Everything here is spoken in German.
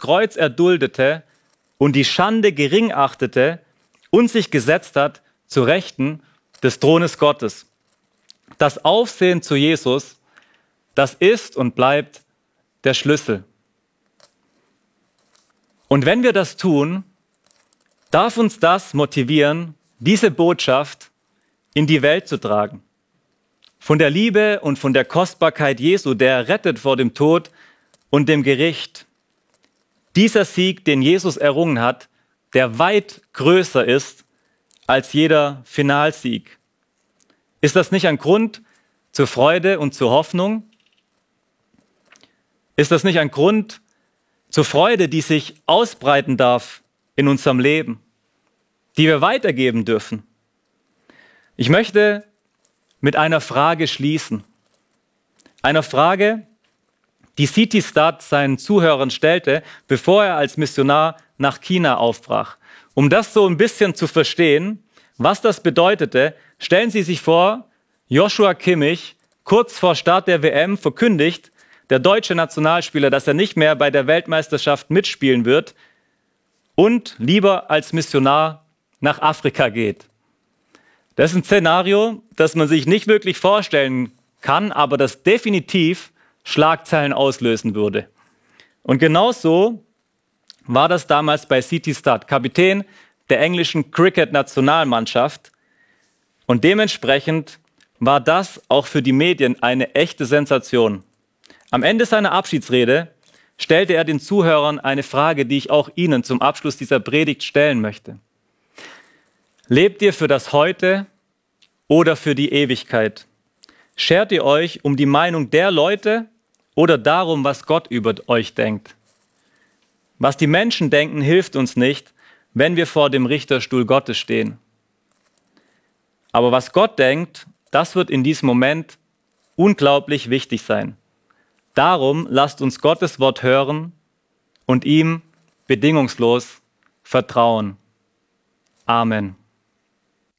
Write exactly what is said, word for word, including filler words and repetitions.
Kreuz erduldete und die Schande gering achtete und sich gesetzt hat zu Rechten des Thrones Gottes. Das Aufsehen zu Jesus, das ist und bleibt der Schlüssel. Und wenn wir das tun, darf uns das motivieren, diese Botschaft in die Welt zu tragen. Von der Liebe und von der Kostbarkeit Jesu, der rettet vor dem Tod und dem Gericht. Dieser Sieg, den Jesus errungen hat, der weit größer ist als jeder Finalsieg. Ist das nicht ein Grund zur Freude und zur Hoffnung? Ist das nicht ein Grund zur Freude, die sich ausbreiten darf in unserem Leben, die wir weitergeben dürfen? Ich möchte mit einer Frage schließen. Einer Frage, die C T Studd seinen Zuhörern stellte, bevor er als Missionar nach China aufbrach. Um das so ein bisschen zu verstehen, was das bedeutete, stellen Sie sich vor, Joshua Kimmich, kurz vor Start der W M, verkündigt, der deutsche Nationalspieler, dass er nicht mehr bei der Weltmeisterschaft mitspielen wird und lieber als Missionar nach Afrika geht. Das ist ein Szenario, das man sich nicht wirklich vorstellen kann, aber das definitiv Schlagzeilen auslösen würde. Und genauso war das damals bei C T Studd, Kapitän der englischen Cricket-Nationalmannschaft. Und dementsprechend war das auch für die Medien eine echte Sensation. Am Ende seiner Abschiedsrede stellte er den Zuhörern eine Frage, die ich auch Ihnen zum Abschluss dieser Predigt stellen möchte. Lebt ihr für das Heute oder für die Ewigkeit? Schert ihr euch um die Meinung der Leute oder darum, was Gott über euch denkt? Was die Menschen denken, hilft uns nicht, wenn wir vor dem Richterstuhl Gottes stehen. Aber was Gott denkt, das wird in diesem Moment unglaublich wichtig sein. Darum lasst uns Gottes Wort hören und ihm bedingungslos vertrauen. Amen.